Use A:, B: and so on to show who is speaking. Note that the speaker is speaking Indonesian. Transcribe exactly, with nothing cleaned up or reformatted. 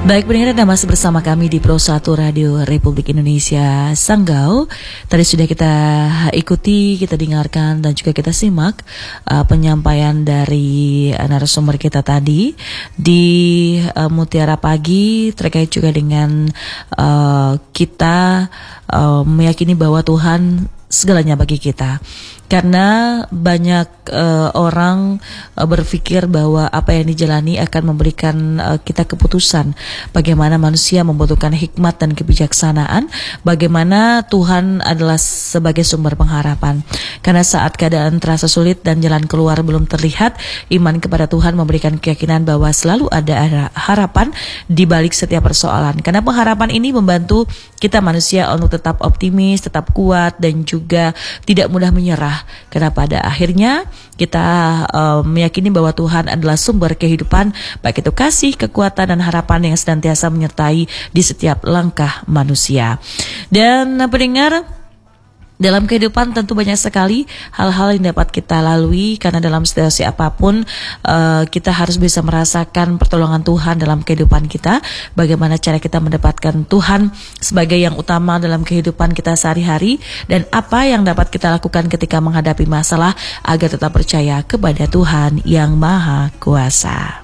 A: Baik pendengar, Anda masih bersama kami di Pro satu Radio Republik Indonesia Sanggau. Tadi sudah kita ikuti, kita dengarkan dan juga kita simak uh, penyampaian dari uh, narasumber kita tadi di uh, Mutiara Pagi terkait juga dengan uh, kita uh, meyakini bahwa Tuhan segalanya bagi kita. Karena banyak uh, orang uh, berpikir bahwa apa yang dijalani akan memberikan uh, kita keputusan. Bagaimana manusia membutuhkan hikmat dan kebijaksanaan. Bagaimana Tuhan adalah sebagai sumber pengharapan. Karena saat keadaan terasa sulit dan jalan keluar belum terlihat, iman kepada Tuhan memberikan keyakinan bahwa selalu ada harapan di balik setiap persoalan. Karena pengharapan ini membantu kita manusia untuk tetap optimis, tetap kuat, dan juga tidak mudah menyerah. Karena pada akhirnya kita uh, meyakini bahwa Tuhan adalah sumber kehidupan, baik itu kasih, kekuatan, dan harapan yang senantiasa menyertai di setiap langkah manusia. Dan pendengar, dalam kehidupan tentu banyak sekali hal-hal yang dapat kita lalui, karena dalam situasi apapun uh, kita harus bisa merasakan pertolongan Tuhan dalam kehidupan kita. Bagaimana cara kita mendapatkan Tuhan sebagai yang utama dalam kehidupan kita sehari-hari, dan apa yang dapat kita lakukan ketika menghadapi masalah agar tetap percaya kepada Tuhan yang Maha Kuasa.